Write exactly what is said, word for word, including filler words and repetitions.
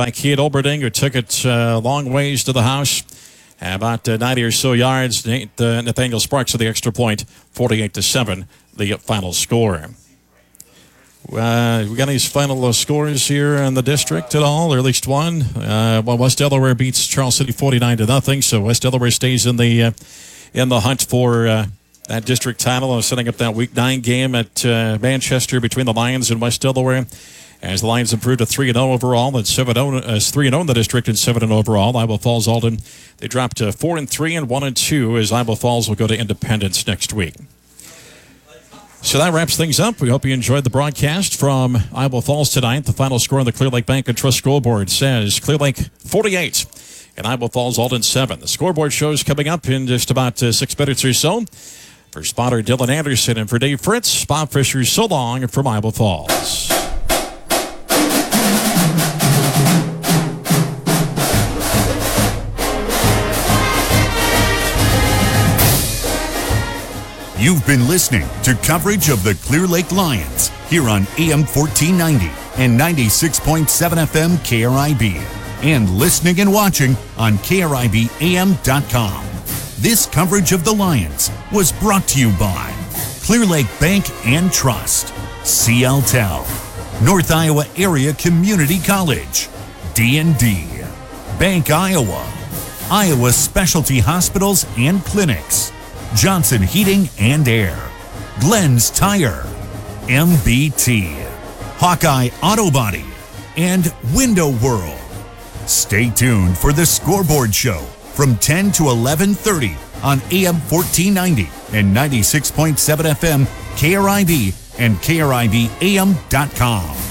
by Keith Olberding, who took it a uh, long ways to the house. About uh, ninety or so yards. Nate, uh, Nathaniel Sparks with the extra point, forty-eight to seven, the final score. Uh, we got any final uh, scores here in the district at all, or at least one? Uh, well, West Delaware beats Charles City forty-nine to nothing, so West Delaware stays in the uh, in the hunt for uh, that district title. Uh, setting up that week nine game at uh, Manchester between the Lions and West Delaware. As the Lions improved to three and oh overall, and seven and oh as three and oh in the district and seven and oh overall. Iowa Falls Alden, they dropped to four and three and one and two as Iowa Falls will go to Independence next week. So that wraps things up. We hope you enjoyed the broadcast from Iowa Falls tonight. The final score on the Clear Lake Bank and Trust scoreboard says Clear Lake forty-eight and Iowa Falls Alden seven. The scoreboard shows coming up in just about uh, six minutes or so. For spotter Dylan Anderson and for Dave Fritz, Bob Fisher, so long from Iowa Falls. You've been listening to coverage of the Clear Lake Lions here on A M fourteen ninety and ninety-six point seven F M K R I B, and listening and watching on K R I B A M dot com. This coverage of the Lions was brought to you by Clear Lake Bank and Trust, C L Tel, North Iowa Area Community College, D and D, Bank Iowa, Iowa Specialty Hospitals and Clinics, Johnson Heating and Air, Glenn's Tire, M B T, Hawkeye Auto Body, and Window World. Stay tuned for the Scoreboard Show from ten to eleven thirty on A M fourteen ninety and ninety-six point seven F M K R I B and K R I B A M dot com.